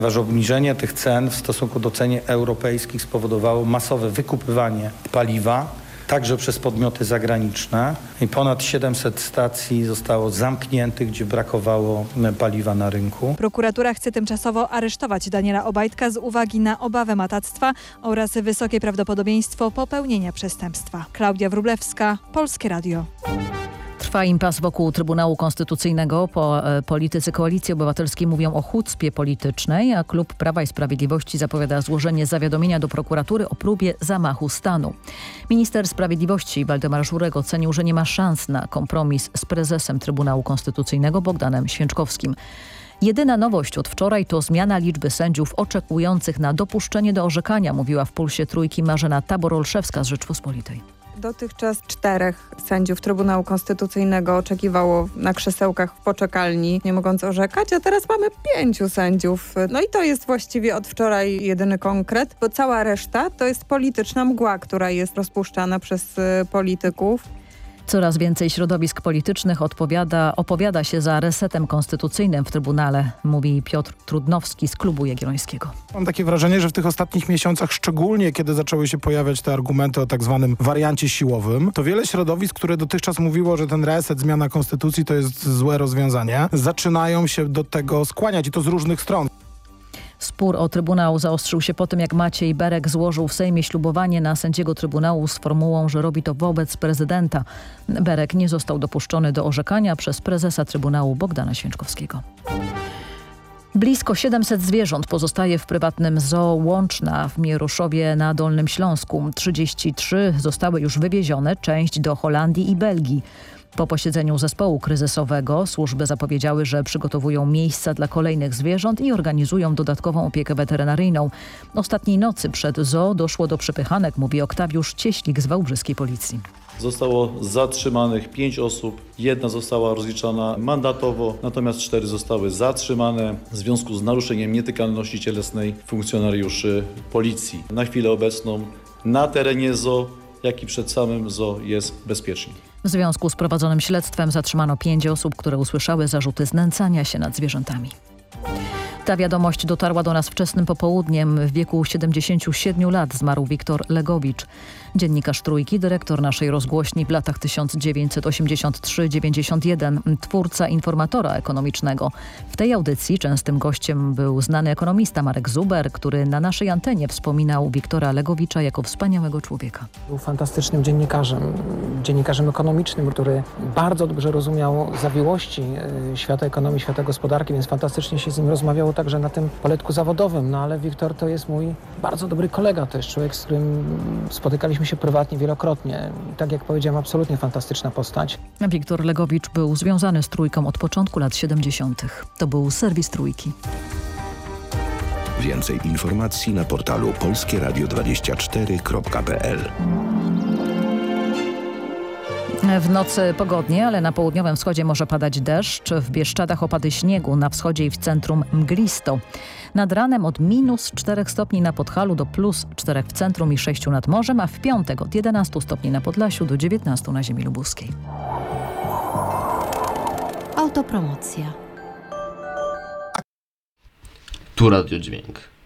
Obniżenie tych cen w stosunku do cen europejskich spowodowało masowe wykupywanie paliwa, także przez podmioty zagraniczne. I ponad 700 stacji zostało zamkniętych, gdzie brakowało paliwa na rynku. Prokuratura chce tymczasowo aresztować Daniela Obajtka z uwagi na obawę matactwa oraz wysokie prawdopodobieństwo popełnienia przestępstwa. Klaudia Wróblewska, Polskie Radio. Trwa impas wokół Trybunału Konstytucyjnego. Politycy Koalicji Obywatelskiej mówią o chucpie politycznej, a klub Prawa i Sprawiedliwości zapowiada złożenie zawiadomienia do prokuratury o próbie zamachu stanu. Minister Sprawiedliwości Waldemar Żurek ocenił, że nie ma szans na kompromis z prezesem Trybunału Konstytucyjnego Bogdanem Święczkowskim. Jedyna nowość od wczoraj to zmiana liczby sędziów oczekujących na dopuszczenie do orzekania, mówiła w Pulsie Trójki Marzena Tabor-Olszewska z Rzeczpospolitej. Dotychczas 4 sędziów Trybunału Konstytucyjnego oczekiwało na krzesełkach w poczekalni, nie mogąc orzekać, a teraz mamy 5 sędziów. No i to jest właściwie od wczoraj jedyny konkret, bo cała reszta to jest polityczna mgła, która jest rozpuszczana przez polityków. Coraz więcej środowisk politycznych opowiada się za resetem konstytucyjnym w Trybunale, mówi Piotr Trudnowski z Klubu Jagiellońskiego. Mam takie wrażenie, że w tych ostatnich miesiącach, szczególnie kiedy zaczęły się pojawiać te argumenty o tak zwanym wariancie siłowym, to wiele środowisk, które dotychczas mówiło, że ten reset, zmiana konstytucji to jest złe rozwiązanie, zaczynają się do tego skłaniać i to z różnych stron. Spór o Trybunał zaostrzył się po tym, jak Maciej Berek złożył w Sejmie ślubowanie na sędziego Trybunału z formułą, że robi to wobec prezydenta. Berek nie został dopuszczony do orzekania przez prezesa Trybunału Bogdana Święczkowskiego. Blisko 700 zwierząt pozostaje w prywatnym zoo Łączna w Mieruszowie na Dolnym Śląsku. 33 zostały już wywiezione, część do Holandii i Belgii. Po posiedzeniu zespołu kryzysowego służby zapowiedziały, że przygotowują miejsca dla kolejnych zwierząt i organizują dodatkową opiekę weterynaryjną. Ostatniej nocy przed zoo doszło do przepychanek, mówi Oktawiusz Cieślik z wałbrzyskiej policji. Zostało zatrzymanych 5 osób, 1 została rozliczana mandatowo, natomiast 4 zostały zatrzymane w związku z naruszeniem nietykalności cielesnej funkcjonariuszy policji. Na chwilę obecną na terenie zoo, jak i przed samym zoo jest bezpiecznie. W związku z prowadzonym śledztwem zatrzymano 5 osób, które usłyszały zarzuty znęcania się nad zwierzętami. Ta wiadomość dotarła do nas wczesnym popołudniem. W wieku 77 lat zmarł Wiktor Legowicz. Dziennikarz Trójki, dyrektor naszej rozgłośni w latach 1983-91, twórca informatora ekonomicznego. W tej audycji częstym gościem był znany ekonomista Marek Zuber, który na naszej antenie wspominał Wiktora Legowicza jako wspaniałego człowieka. Był fantastycznym dziennikarzem ekonomicznym, który bardzo dobrze rozumiał zawiłości świata ekonomii, świata gospodarki, więc fantastycznie się z nim rozmawiało także na tym poletku zawodowym. No ale Wiktor to jest mój bardzo dobry kolega, to jest człowiek, z którym spotykaliśmy się prywatnie wielokrotnie. I tak jak powiedziałem, absolutnie fantastyczna postać. Wiktor Legowicz był związany z Trójką od początku lat 70. To był serwis Trójki. Więcej informacji na portalu polskieradio24.pl. W nocy pogodnie, ale na południowym wschodzie może padać deszcz. W Bieszczadach opady śniegu, na wschodzie i w centrum mglisto. Nad ranem od -4 stopni na Podhalu do +4 w centrum i 6 nad morzem, a w piątek od 11 stopni na Podlasiu do 19 na ziemi lubuskiej. Autopromocja. Tu Radio Dźwięk.